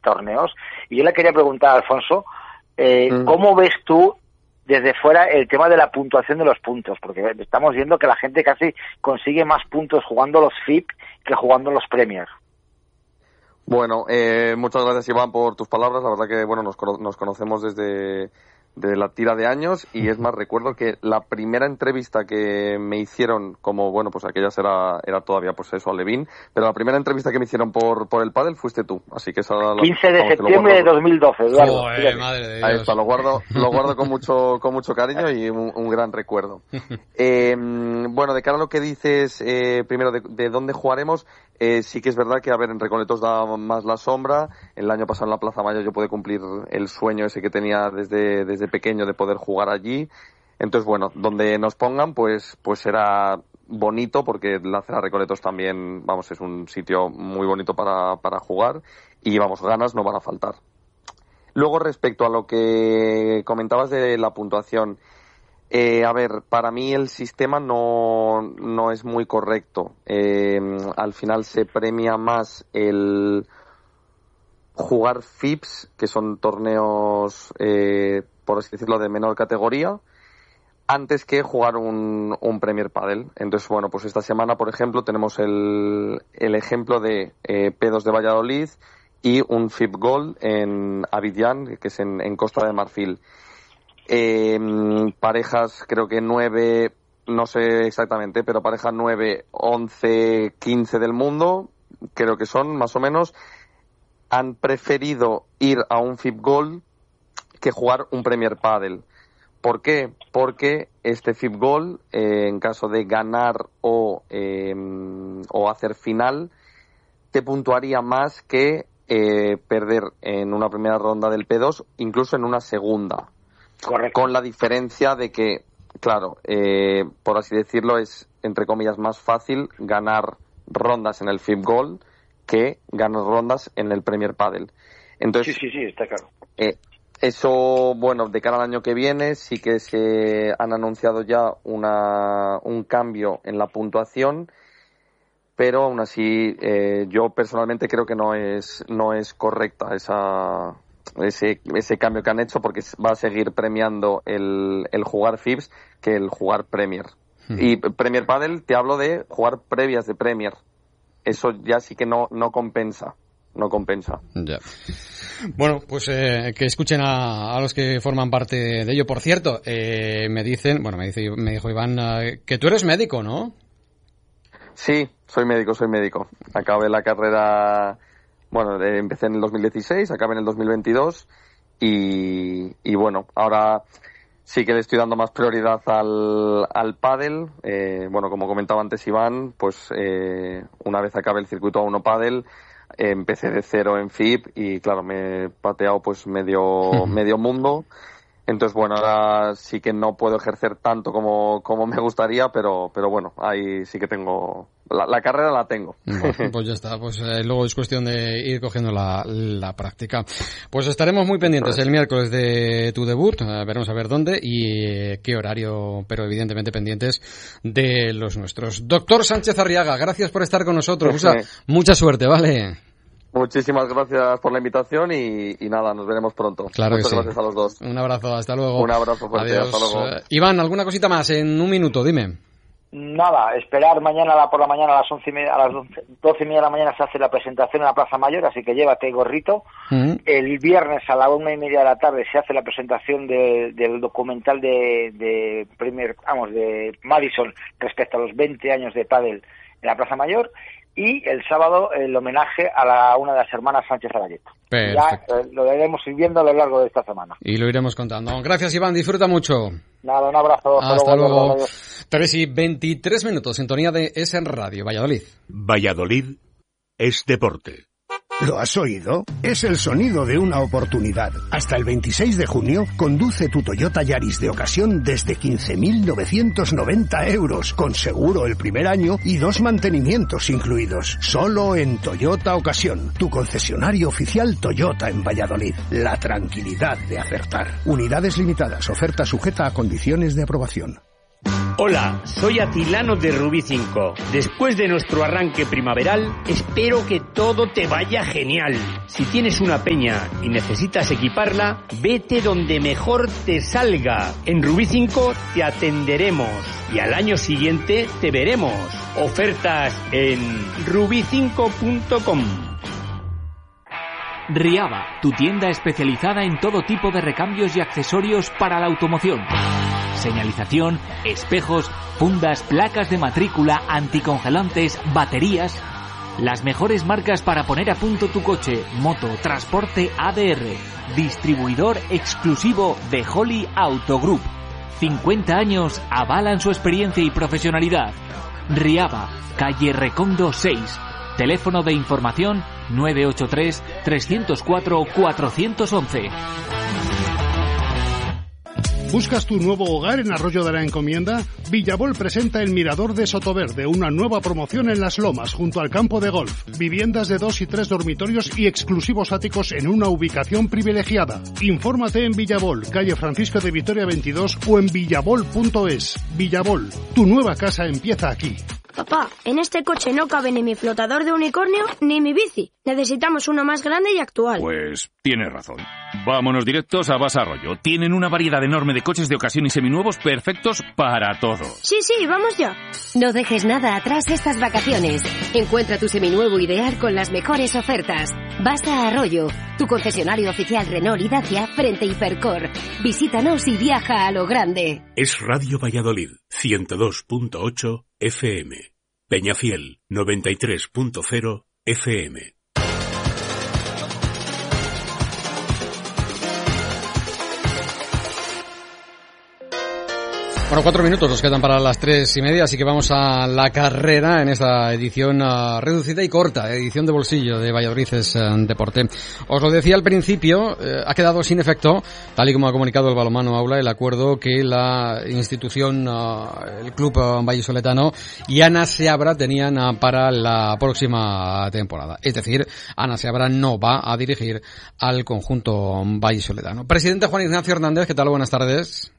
torneos. Y yo le quería preguntar a Alfonso, ¿cómo ves tú desde fuera el tema de la puntuación de los puntos? Porque estamos viendo que la gente casi consigue más puntos jugando los FIP que jugando los Premier. Bueno, muchas gracias, Iván, por tus palabras. La verdad que bueno, nos conocemos desde la tira de años, y es más, recuerdo que la primera entrevista que me hicieron, como bueno, pues aquellas era todavía pues eso, a Levin, pero la primera entrevista que me hicieron por el pádel fuiste tú, así que esa 15 de septiembre de 2012, Eduardo. Madre de Dios. Ahí está, lo guardo con mucho cariño y un gran recuerdo. Bueno, de cara a lo que dices, primero de dónde jugaremos, sí que es verdad que, a ver, en Recoletos da más la sombra. El año pasado en la Plaza Mayor yo pude cumplir el sueño ese que tenía desde pequeño de poder jugar allí. Entonces, bueno, donde nos pongan, pues será bonito, porque la Cera Recoletos también, vamos, es un sitio muy bonito para jugar, y vamos, ganas no van a faltar. Luego, respecto a lo que comentabas de la puntuación, a ver, para mí el sistema no es muy correcto. Al final se premia más el jugar FIPS, que son torneos, por así decirlo, de menor categoría, antes que jugar un Premier Padel. Entonces, bueno, pues esta semana, por ejemplo, tenemos el ejemplo de P2 de Valladolid y un FIP Gold en Abidjan, que es en Costa de Marfil. Parejas, creo que 9, no sé exactamente, pero parejas 9, 11, 15 del mundo, creo que son más o menos, han preferido ir a un FIP Gold que jugar un Premier Padel. ¿Por qué? Porque este FIP Gold, en caso de ganar o hacer final, te puntuaría más que perder en una primera ronda del P2, incluso en una segunda. Correcto. Con la diferencia de que, claro, por así decirlo, es, entre comillas, más fácil ganar rondas en el FIP Gold que ganar rondas en el Premier Padel. Entonces, sí, está claro. Eso, bueno, de cara al año que viene sí que se han anunciado ya un cambio en la puntuación, pero aún así yo personalmente creo que no es correcta ese cambio que han hecho, porque va a seguir premiando el jugar FIPS que el jugar Premier. Y Premier Padel, te hablo de jugar previas de Premier. Eso ya sí que no compensa. No compensa. Ya. Bueno, pues que escuchen a los que forman parte de ello. Por cierto, me dijo Iván que tú eres médico, ¿no? Sí, soy médico. Acabé la carrera, bueno, empecé en el 2016, acabé en el 2022 y bueno, ahora sí que le estoy dando más prioridad al pádel. Bueno, como comentaba antes Iván, pues una vez acabe el circuito A1 pádel, empecé de cero en FIP y claro, me he pateado pues medio mundo. Entonces, bueno, ahora sí que no puedo ejercer tanto como me gustaría, pero bueno, ahí sí que tengo... La carrera la tengo. Bueno, pues ya está, pues luego es cuestión de ir cogiendo la práctica. Pues estaremos muy pendientes el miércoles de tu debut, veremos a ver dónde y qué horario, pero evidentemente pendientes de los nuestros. Doctor Sánchez Arriaga, gracias por estar con nosotros. Mucha suerte, ¿vale? Muchísimas gracias por la invitación y nada, nos veremos pronto. Claro. Muchas que sí. Gracias a los dos. Un abrazo, hasta luego. Un abrazo fuerte, adiós. Hasta luego. Iván, ¿alguna cosita más en un minuto? Dime. Nada, esperar mañana por la mañana a las 11:30, a las 12:30 de la mañana se hace la presentación en la Plaza Mayor, así que llévate gorrito. El viernes a la 1:30 de la tarde se hace la presentación del documental de Madison respecto a los 20 años de pádel en la Plaza Mayor. Y el sábado el homenaje a una de las hermanas Sánchez Arayeto. Ya lo iremos viendo a lo largo de esta semana. Y lo iremos contando. Gracias, Iván, disfruta mucho. Nada, un abrazo. Hasta luego. 3:23, sintonía de SN Radio, Valladolid. Valladolid es deporte. ¿Lo has oído? Es el sonido de una oportunidad. Hasta el 26 de junio, conduce tu Toyota Yaris de ocasión desde 15.990 euros, con seguro el primer año y 2 mantenimientos incluidos. Solo en Toyota Ocasión, tu concesionario oficial Toyota en Valladolid. La tranquilidad de acertar. Unidades limitadas, oferta sujeta a condiciones de aprobación. Hola, soy Atilano de Rubí 5. Después de nuestro arranque primaveral, espero que todo te vaya genial. Si tienes una peña y necesitas equiparla, vete donde mejor te salga. En Rubí 5 te atenderemos y al año siguiente te veremos. Ofertas en rubi5.com. Riaba, tu tienda especializada en todo tipo de recambios y accesorios para la automoción. Señalización, espejos, fundas, placas de matrícula, anticongelantes, baterías. Las mejores marcas para poner a punto tu coche, moto, transporte ADR. Distribuidor exclusivo de Holly Auto Group. 50 años avalan su experiencia y profesionalidad. Riaba, calle Recondo 6. Teléfono de información 983 304 411. ¿Buscas tu nuevo hogar en Arroyo de la Encomienda? Villabol presenta el Mirador de Sotoverde, una nueva promoción en Las Lomas, junto al campo de golf. Viviendas de 2 y 3 dormitorios y exclusivos áticos en una ubicación privilegiada. Infórmate en Villabol, calle Francisco de Vitoria 22 o en villabol.es. Villabol, tu nueva casa empieza aquí. Papá, en este coche no cabe ni mi flotador de unicornio ni mi bici. Necesitamos uno más grande y actual. Pues tienes razón. Vámonos directos a Basa Arroyo. Tienen una variedad enorme de coches de ocasión y seminuevos perfectos para todo. Sí, vamos ya. No dejes nada atrás estas vacaciones. Encuentra tu seminuevo ideal con las mejores ofertas. Basa Arroyo, tu concesionario oficial Renault y Dacia frente a Hipercor. Visítanos y viaja a lo grande. Es Radio Valladolid, 102.8 FM. Peñafiel, 93.0 FM. Bueno, 4 minutos nos quedan para las 3:30, así que vamos a la carrera en esta edición reducida y corta, edición de bolsillo de Valladolid es Deporte. Os lo decía al principio, ha quedado sin efecto, tal y como ha comunicado el Balonmano Aula, el acuerdo que la institución, el club vallisoletano y Ana Seabra tenían para la próxima temporada. Es decir, Ana Seabra no va a dirigir al conjunto vallisoletano. Presidente Juan Ignacio Hernández, ¿qué tal? Buenas tardes.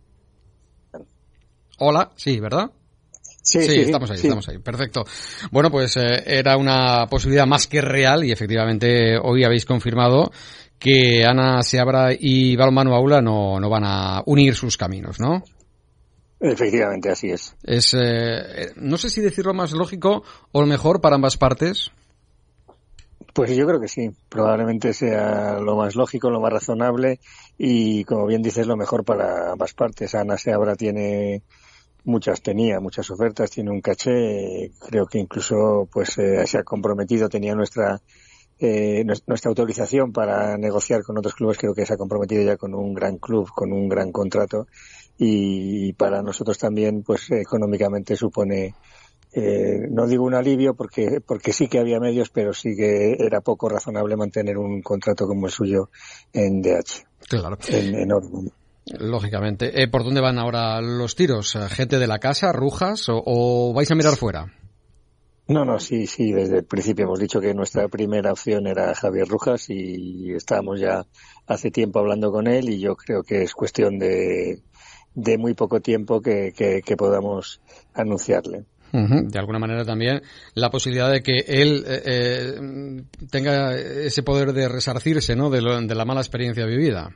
Hola, sí, ¿verdad? Sí, estamos ahí, perfecto. Bueno, pues era una posibilidad más que real y efectivamente hoy habéis confirmado que Ana Seabra y Balonmano Aula no van a unir sus caminos, ¿no? Efectivamente, así es. Es, no sé si decirlo más lógico o mejor para ambas partes. Pues yo creo que sí, probablemente sea lo más lógico, lo más razonable y, como bien dices, lo mejor para ambas partes. Ana Seabra tenía muchas ofertas, tiene un caché, creo que incluso pues se ha comprometido, tenía nuestra autorización para negociar con otros clubes, creo que se ha comprometido ya con un gran club, con un gran contrato y para nosotros también pues económicamente supone, no digo un alivio porque sí que había medios, pero sí que era poco razonable mantener un contrato como el suyo en DH. Claro. En Ormond. Lógicamente. ¿Por dónde van ahora los tiros? ¿Gente de la casa, Rujas o vais a mirar fuera? No, sí, desde el principio hemos dicho que nuestra primera opción era Javier Rujas y estábamos ya hace tiempo hablando con él y yo creo que es cuestión de muy poco tiempo que podamos anunciarle. De alguna manera también la posibilidad de que él tenga ese poder de resarcirse, ¿no? de la mala experiencia vivida.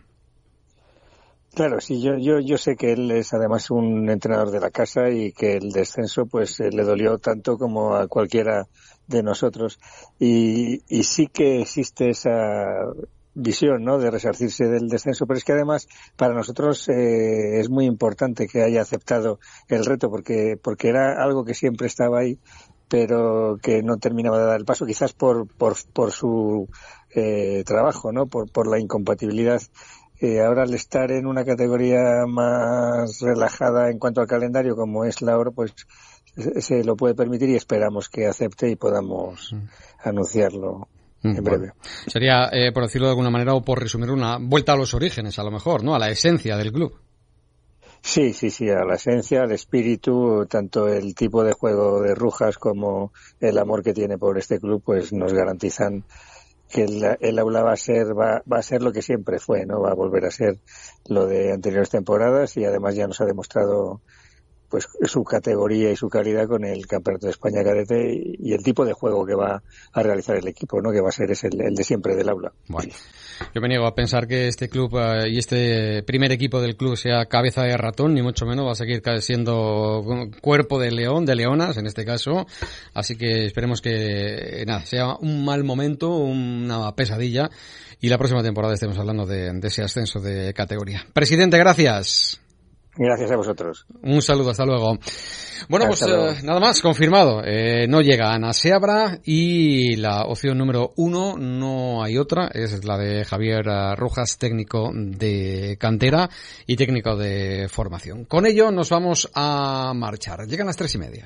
Claro, sí, yo sé que él es además un entrenador de la casa y que el descenso pues le dolió tanto como a cualquiera de nosotros y sí que existe esa visión, ¿no?, de resarcirse del descenso, pero es que además para nosotros es muy importante que haya aceptado el reto porque era algo que siempre estaba ahí pero que no terminaba de dar el paso, quizás por su trabajo, ¿no?, por la incompatibilidad. Ahora al estar en una categoría más relajada en cuanto al calendario como es la Oro, pues se lo puede permitir y esperamos que acepte y podamos anunciarlo en breve. Bueno, sería, por decirlo de alguna manera o por resumir, una vuelta a los orígenes a lo mejor, ¿no?, a la esencia del club. Sí, a la esencia, al espíritu, tanto el tipo de juego de Rujas como el amor que tiene por este club, pues nos garantizan que el aula va a ser lo que siempre fue, ¿no? Va a volver a ser lo de anteriores temporadas y además ya nos ha demostrado pues su categoría y su calidad con el Campeonato de España cadete y el tipo de juego que va a realizar el equipo, ¿no? Que va a ser el de siempre del aula. Bueno, yo me niego a pensar que este club y este primer equipo del club sea cabeza de ratón, ni mucho menos. Va a seguir siendo cuerpo de león, de leonas en este caso. Así que esperemos que sea un mal momento, una pesadilla, y la próxima temporada estemos hablando de ese ascenso de categoría. Presidente, gracias. Gracias a vosotros. Un saludo, hasta luego. Bueno, pues nada más, confirmado. No llega Ana Seabra y la opción número 1, no hay otra, es la de Javier Rojas, técnico de cantera y técnico de formación. Con ello nos vamos a marchar. Llegan las 3:30.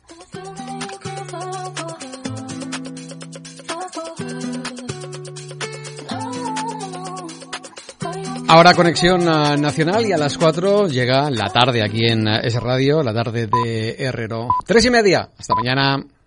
Ahora conexión nacional, y a las 4 llega la tarde aquí en Es Radio, la tarde de Herrero. 3:30. Hasta mañana.